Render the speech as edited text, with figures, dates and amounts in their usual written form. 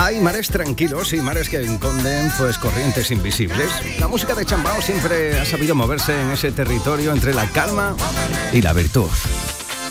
Hay mares tranquilos y mares que esconden pues corrientes invisibles. La música de Chambao siempre ha sabido moverse en ese territorio entre la calma y la virtud.